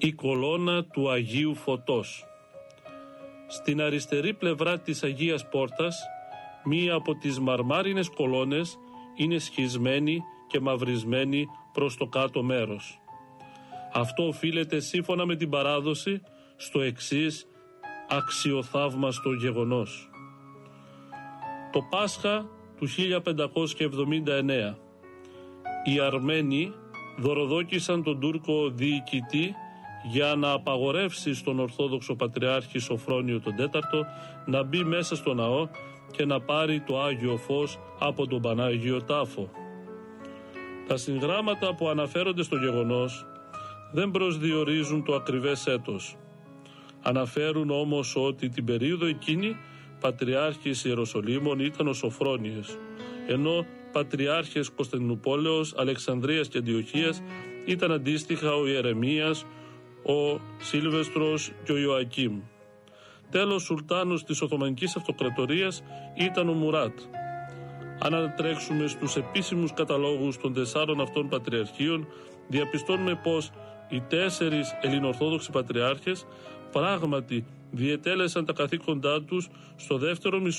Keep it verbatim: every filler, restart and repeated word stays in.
Η κολόνα του Αγίου Φωτός. Στην αριστερή πλευρά της Αγίας Πόρτας, μία από τις μαρμάρινες κολόνες είναι σχισμένη και μαυρισμένη προς το κάτω μέρος. Αυτό οφείλεται σύμφωνα με την παράδοση στο εξής αξιοθαύμαστο γεγονός. Το Πάσχα του χίλια πεντακόσια εβδομήντα εννέα οι Αρμένοι δωροδόκησαν τον Τούρκο διοικητή για να απαγορεύσει στον Ορθόδοξο Πατριάρχη Σοφρόνιο τον Τέταρτο να μπει μέσα στο ναό και να πάρει το Άγιο Φως από τον Πανάγιο Τάφο. Τα συγγράμματα που αναφέρονται στο γεγονός δεν προσδιορίζουν το ακριβές έτος. Αναφέρουν όμως ότι την περίοδο εκείνη Πατριάρχης Ιεροσολύμων ήταν ο Σοφρόνιος, ενώ Πατριάρχες Κωνσταντινουπόλεως, Αλεξανδρίας και Αντιοχίας ήταν αντίστοιχα ο Ιερεμίας, ο Σίλβεστρος και ο Ιωακήμ. Τέλος, Σουλτάνος της Οθωμανικής Αυτοκρατορίας ήταν ο Μουράτ. Αν ανατρέξουμε στους επίσημους καταλόγους των τεσσάρων αυτών πατριαρχείων, διαπιστώνουμε πως οι τέσσερις ελληνοορθόδοξοι πατριάρχες πράγματι διετέλεσαν τα καθήκοντά τους στο δεύτερο μισό